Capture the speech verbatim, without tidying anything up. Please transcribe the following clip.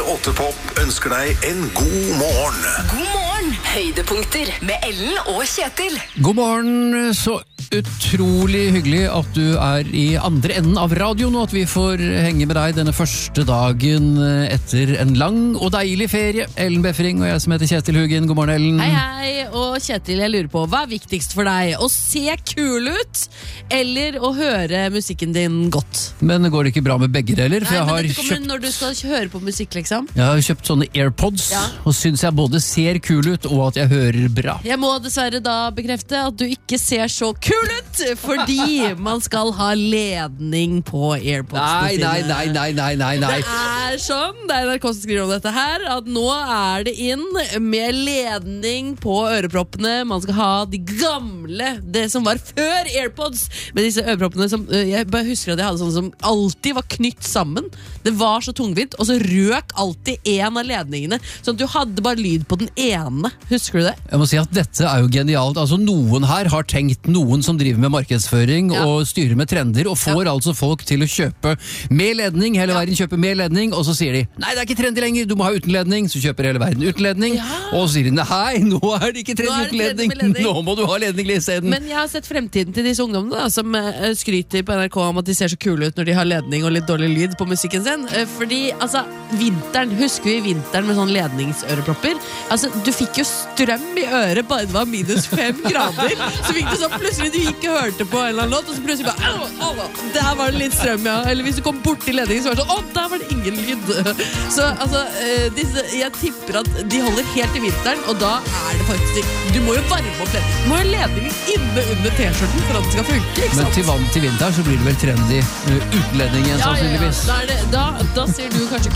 åtte Pop ønsker deg en god morgen. God morgen, høydepunkter med Ellen og Kjetil. God morgen, så utrolig hyggelig at du er i andre enden av radioen, og at vi får henge med deg denne første dagen etter en lang og deilig ferie. Ellen Befring og jeg som heter Kjetil Hugin. God morgen, Ellen. Hei, hei. Og Kjetil, jeg lurer på, hva er viktigst for deg? Å se kul ut, eller å høre musikken din godt? Men går det ikke bra med begge deler? For Nei, jeg men har dette kommer kjøpt, når du skal høre på musikk, liksom. jeg har kjøpt sånne AirPods, Ja. og synes jeg både ser kul ut, og at jeg hører bra. Jeg må dessverre da bekrefte at du ikke ser så kul ut, fordi man skal ha ledning på AirPodsene Nei, nei, sine. nei, nei, nei, nei, nei. Det er sånn, det er N R K som skriver om dette her, at nå er det inn med ledning på øreproppene. Man skal ha de gamle, det som var før AirPods, med disse øreproppene som, øh, jeg bare husker at jeg hadde sånne som alltid var knytt sammen. Det var så tungvint, og så røk alltid en av ledningene, sånn at du hadde bare lyd på den ene. Husker du det? Jeg må si at dette er jo genialt. Altså, noen her har tenkt, noen som driver med markedsføring Ja. og styrer med trender, og får altså folk til å kjøpe med ledning. Hele Ja. verden kjøper med ledning, og så sier de nei, det er ikke trendy lenger, du må ha uten ledning. Så kjøper hele verden uten ledning, Ja. og så sier de nei, nå er det ikke Nå trendy er det uten trendy ledning. med ledning. Nå må du ha ledning i stedet. Men jeg har sett fremtiden til disse ungdommene da, som eh, skryter på N R K om at de ser så kule ut når de har ledning og litt dårlig lyd på musikken sin. Eh, fordi, altså, vinteren, husker vi vinteren med sånn ledningsørepropper? Altså, du fikk jo strøm i øret bare det var minus fem grader. Så fikk du sånn, plutselig du ikke hørte på en eller annen låt, og så plutselig bare, au, au, der var det litt strøm, ja. Eller hvis du kom bort til ledningen, så var det sånn, å, der var det ingen lyd. Så, altså, eh, disse, jeg tipper at de holder helt i vinteren, og da er det faktisk ikke, du må jo varme opp ledningen. Du må ha ledningen inne under t-skjorten for at den skal funke, ikke sant? Men til, vann, til vinteren så blir det vel trendy uh, uten ledning igjen, Ja, ja, ja. sannsynligvis. Da, er det, da, da ser du kanskje